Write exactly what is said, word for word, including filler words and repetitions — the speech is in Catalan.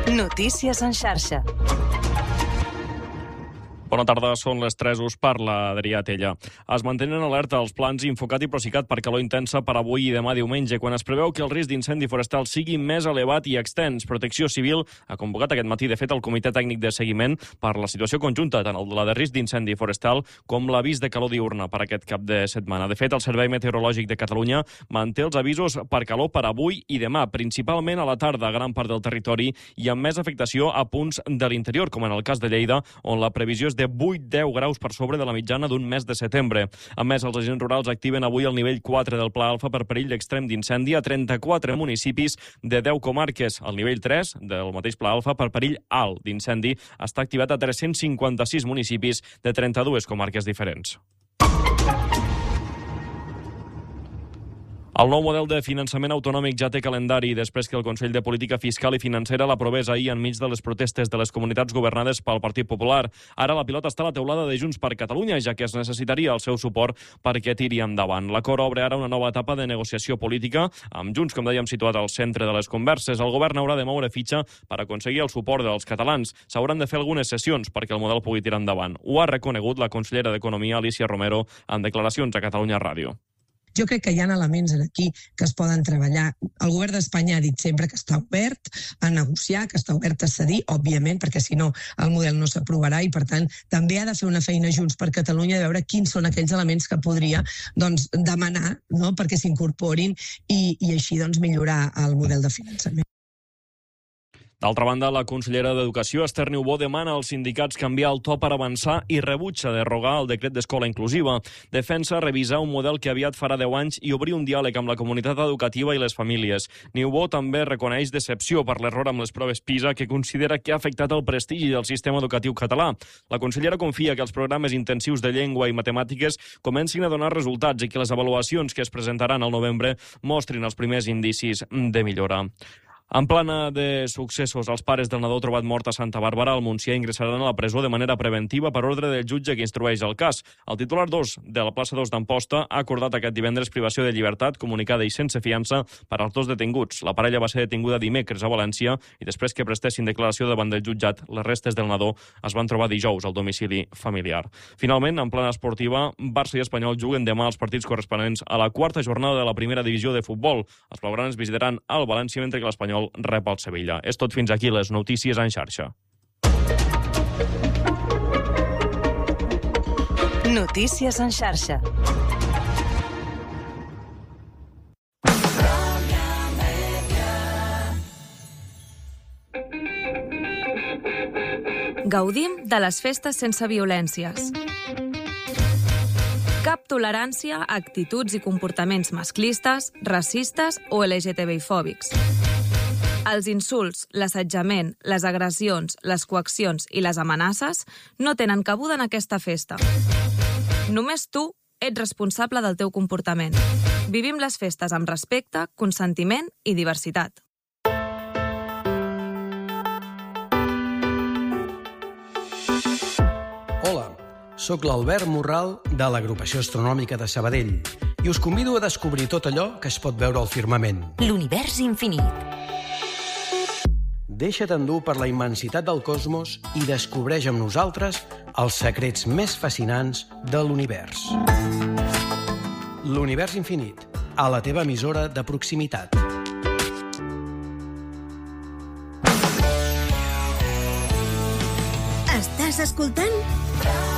Notícies en xarxa. Bona tarda, són les tres, us parla Adrià Tella. Es mantenen alerta els plans Infocat i Procicat per calor intensa per avui i demà diumenge, quan es preveu que el risc d'incendi forestal sigui més elevat i extens. Protecció Civil ha convocat aquest matí, de fet, el Comitè Tècnic de Seguiment per la situació conjunta, tant la de risc d'incendi forestal com l'avís de calor diurna per aquest cap de setmana. De fet, el Servei Meteorològic de Catalunya manté els avisos per calor per avui i demà, principalment a la tarda a gran part del territori i amb més afectació a punts de l'interior, com en el cas de Lleida, on la previsió és de vuit a deu graus per sobre de la mitjana d'un mes de setembre. A més, els agents rurals activen avui el nivell quatre del Pla Alfa per perill extrem d'incendi a trenta-quatre municipis de deu comarques. El nivell tres del mateix Pla Alfa per perill alt d'incendi està activat a tres-cents cinquanta-sis municipis de trenta-dues comarques diferents. El nou model de finançament autonòmic ja té calendari després que el Consell de Política Fiscal i Financera l'aprovés ahir enmig de les protestes de les comunitats governades pel Partit Popular. Ara la pilota està a la teulada de Junts per Catalunya, ja que es necessitaria el seu suport perquè tiri endavant. L'acord obre ara una nova etapa de negociació política, amb Junts, com dèiem, situat al centre de les converses. El govern haurà de moure fitxa per aconseguir el suport dels catalans. S'hauran de fer algunes sessions perquè el model pugui tirar endavant. Ho ha reconegut la consellera d'Economia, Alícia Romero, en declaracions a Catalunya Ràdio. Jo crec que hi ha elements aquí que es poden treballar. El govern d'Espanya ha dit sempre que està obert a negociar, que està obert a cedir, òbviament, perquè si no el model no s'aprovarà i, per tant, també ha de fer una feina Junts per Catalunya de veure quins són aquells elements que podria doncs, demanar, no?, perquè s'incorporin i, i així doncs, millorar el model de finançament. D'altra banda, la consellera d'Educació, Esther Niubó, demana als sindicats canviar el to per avançar i rebutja derogar el decret d'escola inclusiva. Defensa revisar un model que aviat farà deu anys i obrir un diàleg amb la comunitat educativa i les famílies. Niubó també reconeix decepció per l'error amb les proves PISA, que considera que ha afectat el prestigi del sistema educatiu català. La consellera confia que els programes intensius de llengua i matemàtiques comencin a donar resultats i que les avaluacions que es presentaran al novembre mostrin els primers indicis de millora. En plana de successos, els pares del nadó trobat mort a Santa Bàrbara al Montsià ingressaran a la presó de manera preventiva per ordre del jutge que instrueix el cas. El titular dos de la plaça dos d'Amposta ha acordat aquest divendres privació de llibertat comunicada i sense fiança per als dos detinguts. La parella va ser detinguda dimecres a València i després que prestessin declaració davant del jutjat, les restes del nadó es van trobar dijous al domicili familiar. Finalment, en plana esportiva, Barça i Espanyol juguen demà els partits corresponents a la quarta jornada de la primera divisió de futbol. Els blaugranes visitaran el València, mentre que l'Espanyol rep el Sevilla. És tot fins aquí les notícies en xarxa. Notícies en xarxa. Gaudim de les festes sense violències. Cap tolerància a actituds i comportaments masclistes, racistes o L G T B I-fòbics. Els insults, l'assetjament, les agressions, les coaccions i les amenaces no tenen cabuda en aquesta festa. Només tu ets responsable del teu comportament. Vivim les festes amb respecte, consentiment i diversitat. Hola, sóc l'Albert Morral de l'Agrupació Astronòmica de Sabadell i us convido a descobrir tot allò que es pot veure al firmament. L'univers infinit. Deixa't endur per la immensitat del cosmos i descobreix amb nosaltres els secrets més fascinants de l'univers. L'univers infinit, a la teva emissora de proximitat. Estàs escoltant?